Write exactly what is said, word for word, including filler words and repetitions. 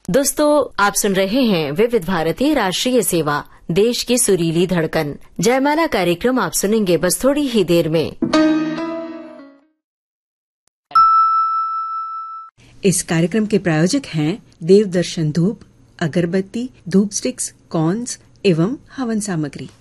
दोस्तों, आप सुन रहे हैं विविध भारती राष्ट्रीय सेवा, देश की सुरीली धड़कन। जयमाला कार्यक्रम आप सुनेंगे बस थोड़ी ही देर में। इस कार्यक्रम के प्रायोजक हैं देवदर्शन धूप, अगरबत्ती, धूप स्टिक्स, कॉर्न्स एवं हवन सामग्री।